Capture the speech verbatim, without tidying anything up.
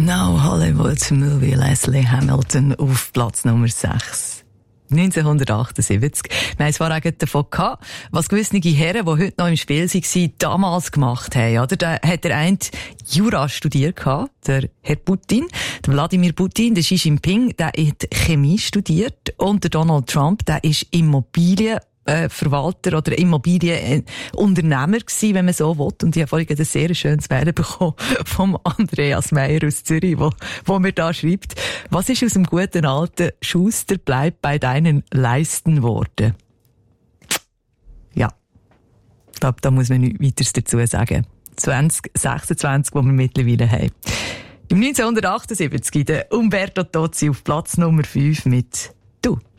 No Hollywood Movie, Leslie Hamilton auf Platz Nummer sechs. neunzehnhundertachtundsiebzig. Wir haben es vorhin davon gehabt, was gewisse Herren, die heute noch im Spiel waren, damals gemacht haben. Oder? Da hat der eine Jura studiert, der Herr Putin, der Wladimir Putin, der Xi Jinping, der hat Chemie studiert und der Donald Trump, der ist Immobilien Äh, Verwalter oder Immobilienunternehmer gewesen, wenn man so will. Und ich habe vorhin ein sehr schönes Mail bekommen vom Andreas Meyer aus Zürich, wo, wo mir da schreibt, was ist aus dem guten alten Schuster bleibt bei deinen Leisten worden? Ja. Ich glaube, da muss man nichts weiteres dazu sagen. zwanzig sechsundzwanzig, wo wir mittlerweile haben. Im neunzehnhundertachtundsiebzig der Umberto Tozzi auf Platz Nummer fünf mit «Du».